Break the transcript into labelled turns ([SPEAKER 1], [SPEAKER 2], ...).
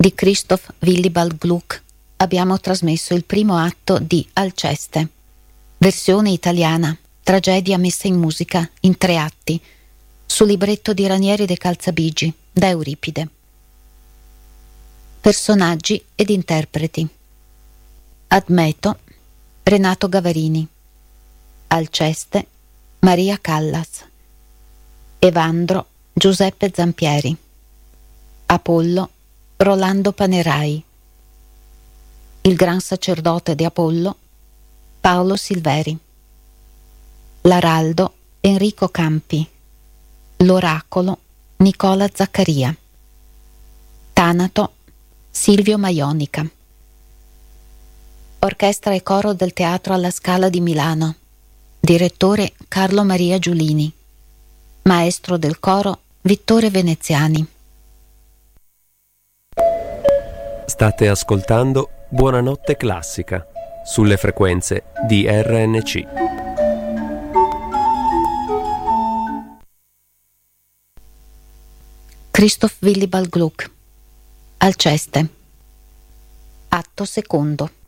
[SPEAKER 1] Di Christoph Willibald Gluck abbiamo trasmesso il primo atto di Alceste, versione italiana, tragedia messa in musica in 3 atti, su libretto di Ranieri de Calzabigi, da Euripide. Personaggi ed interpreti: Admeto, Renato Gavarini; Alceste, Maria Callas; Evandro, Giuseppe Zampieri; Apollo, Rolando Panerai; il gran sacerdote di Apollo, Paolo Silveri; l'Araldo, Enrico Campi; l'Oracolo, Nicola Zaccaria; Tanato, Silvio Maionica. Orchestra e coro del Teatro alla Scala di Milano. Direttore Carlo Maria Giulini. Maestro del coro Vittore Veneziani.
[SPEAKER 2] State ascoltando Buonanotte Classica sulle frequenze di RNC.
[SPEAKER 1] Christoph Willibald Gluck. Alceste. Atto secondo.